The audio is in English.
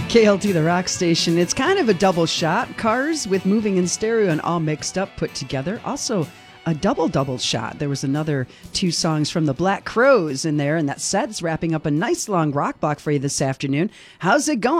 KLT, the rock station. It's kind of a double shot. Cars with moving in stereo and all mixed up, put together. Also, a double shot. There was another 2 songs from the Black Crowes in there, and that set's wrapping up a nice long rock block for you this afternoon. How's it going?